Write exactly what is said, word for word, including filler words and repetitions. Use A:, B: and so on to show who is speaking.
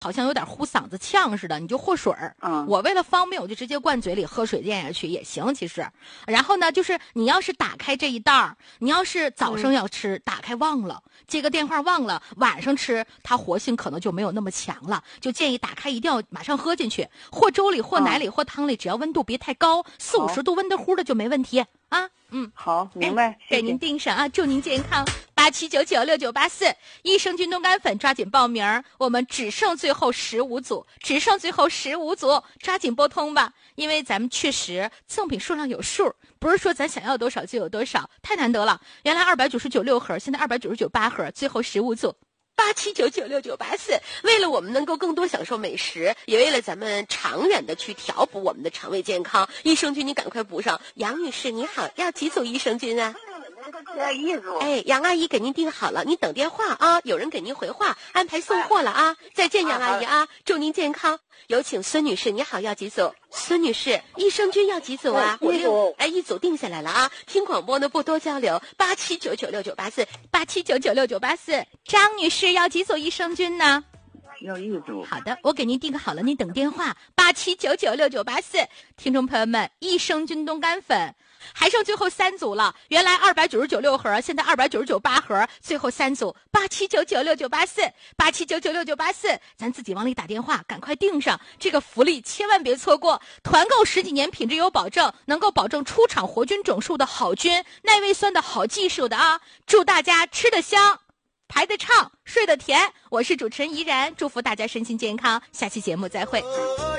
A: 好像有点呼嗓子呛似的，你就和水儿。
B: 嗯，
A: 我为了方便，我就直接灌嘴里喝水咽下去也行，其实。然后呢，就是你要是打开这一袋儿，你要是早上要吃，嗯、打开忘了接个电话忘了，晚上吃，它活性可能就没有那么强了。就建议打开一定要马上喝进去，或粥里，或奶里，嗯、或汤里，只要温度别太高，四五十度温得乎的就没问题啊。嗯，
B: 好，明白。
A: 哎、给您订上啊，祝您健康。八七九九六九八四，益生菌冻干粉，抓紧报名，我们只剩最后十五组，只剩最后十五组，抓紧拨通吧，因为咱们确实赠品数量有数，不是说咱想要多少就有多少，太难得了。原来二百九十九六盒，现在二百九十九八盒，最后十五组。
C: 八七九九六九八四，为了我们能够更多享受美食，也为了咱们长远的去调补我们的肠胃健康，益生菌你赶快补上。杨女士你好，要几组益生菌啊？
B: 要一组。
C: 哎，杨阿姨给您订好了，您等电话啊，有人给您回话，安排送货了啊。再见，杨阿姨啊，祝您健康。有请孙女士，你好，要几组？孙女士，益生菌要几组啊？
B: 一组。
C: 哎，一组定下来了啊。听广播呢不多交流，八七九九六九八四，
A: 八七九九六九八四。张女士要几组益生菌呢？
B: 要一组。
A: 好的，我给您订好了，您等电话。八七九九六九八四。听众朋友们，益生菌冻干粉。还剩最后三组了，原来二百九十九六盒，现在二百九十九八盒，最后三组，八七九九六九八四，八七九九六九八四，咱自己往里打电话，赶快订上这个福利，千万别错过。团购十几年，品质有保证，能够保证出厂活菌种数的好菌，耐胃酸的好技术的啊！祝大家吃得香，排得畅，睡得甜。我是主持人怡然，祝福大家身心健康，下期节目再会。